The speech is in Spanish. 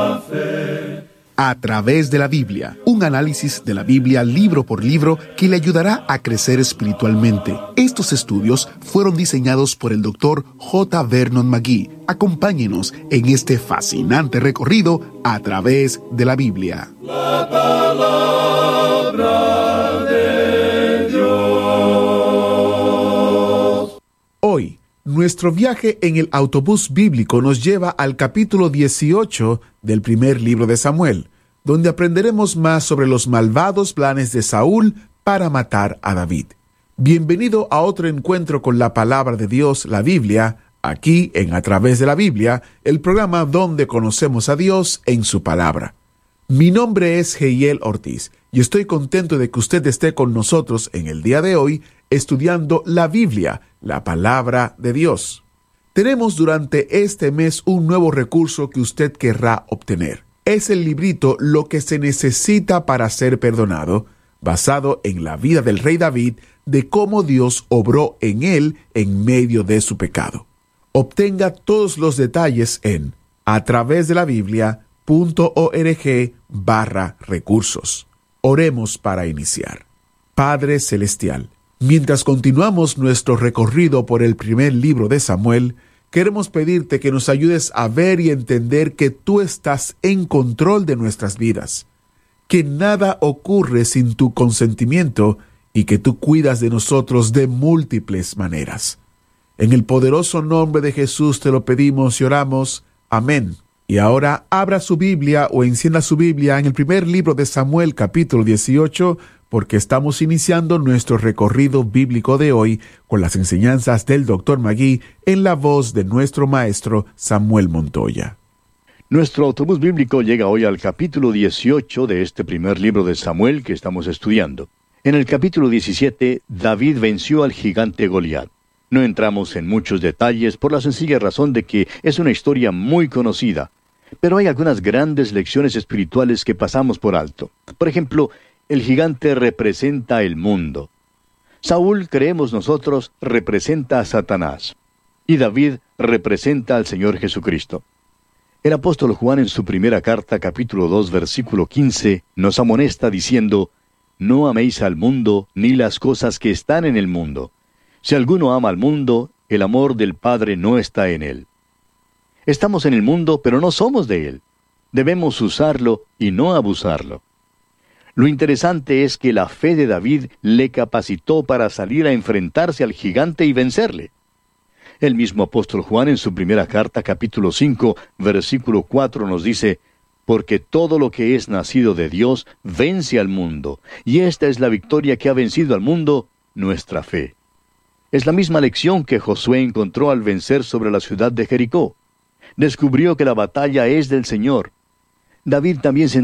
A través de la Biblia, un análisis de la Biblia libro por libro que le ayudará a crecer espiritualmente. Estos estudios fueron diseñados por el Dr. J. Vernon McGee. Acompáñenos en este fascinante recorrido a través de la Biblia. La palabra de Dios. Hoy, nuestro viaje en el autobús bíblico nos lleva al capítulo 18 del primer libro de Samuel, donde aprenderemos más sobre los malvados planes de Saúl para matar a David. Bienvenido a otro encuentro con la palabra de Dios, la Biblia, aquí en A Través de la Biblia, el programa donde conocemos a Dios en su palabra. Mi nombre es Heiel Ortiz y estoy contento de que usted esté con nosotros en el día de hoy estudiando la Biblia, la palabra de Dios. Tenemos durante este mes un nuevo recurso que usted querrá obtener. Es el librito Lo que se necesita para ser perdonado, basado en la vida del rey David, de cómo Dios obró en él en medio de su pecado. Obtenga todos los detalles en atravesdelabiblia.org/recursos. Oremos para iniciar. Padre Celestial, mientras continuamos nuestro recorrido por el primer libro de Samuel, queremos pedirte que nos ayudes a ver y entender que tú estás en control de nuestras vidas, que nada ocurre sin tu consentimiento y que tú cuidas de nosotros de múltiples maneras. En el poderoso nombre de Jesús te lo pedimos y oramos. Amén. Y ahora abra su Biblia o encienda su Biblia en el primer libro de Samuel, capítulo 18, porque estamos iniciando nuestro recorrido bíblico de hoy con las enseñanzas del Dr. McGee en la voz de nuestro maestro Samuel Montoya. Nuestro autobús bíblico llega hoy al capítulo 18 de este primer libro de Samuel que estamos estudiando. En el capítulo 17, David venció al gigante Goliat. No entramos en muchos detalles por la sencilla razón de que es una historia muy conocida, pero hay algunas grandes lecciones espirituales que pasamos por alto. Por ejemplo, el gigante representa el mundo. Saúl, creemos nosotros, representa a Satanás. Y David representa al Señor Jesucristo. El apóstol Juan en su primera carta, capítulo 2, versículo 15, nos amonesta diciendo: «No améis al mundo, ni las cosas que están en el mundo. Si alguno ama al mundo, el amor del Padre no está en él». Estamos en el mundo, pero no somos de él. Debemos usarlo y no abusarlo. Lo interesante es que la fe de David le capacitó para salir a enfrentarse al gigante y vencerle. El mismo apóstol Juan en su primera carta, capítulo 5, versículo 4 nos dice: «Porque todo lo que es nacido de Dios vence al mundo, y esta es la victoria que ha vencido al mundo, nuestra fe». Es la misma lección que Josué encontró al vencer sobre la ciudad de Jericó. Descubrió que la batalla es del Señor. David también se